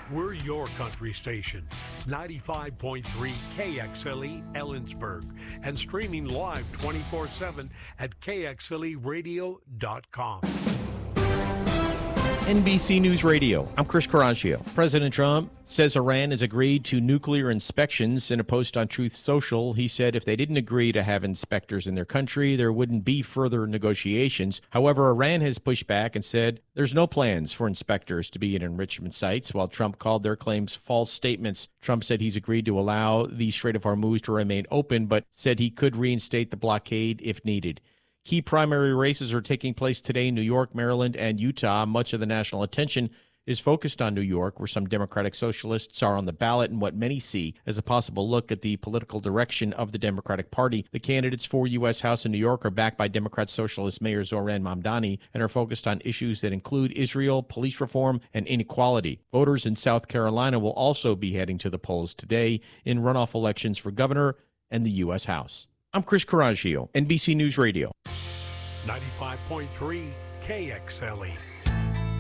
We're your country station, 95.3 KXLE Ellensburg, and streaming live 24/7 at KXLEradio.com. NBC News Radio. I'm Chris Caraccio. President Trump says Iran has agreed to nuclear inspections. In a post on Truth Social, he said if they didn't agree to have inspectors in their country, there wouldn't be further negotiations. However, Iran has pushed back and said there's no plans for inspectors to be at enrichment sites, while Trump called their claims false statements. Trump said he's agreed to allow the Strait of Hormuz to remain open, but said he could reinstate the blockade if needed. Key primary races are taking place today in New York, Maryland, and Utah. Much of the national attention is focused on New York, where some Democratic socialists are on the ballot in what many see as a possible look at the political direction of the Democratic Party. The candidates for U.S. House in New York are backed by Democrat Socialist Mayor Zohran Mamdani and are focused on issues that include Israel, police reform, and inequality. Voters in South Carolina will also be heading to the polls today in runoff elections for governor and the U.S. House. I'm Chris Caraccio, NBC News Radio. 95.3 KXLE.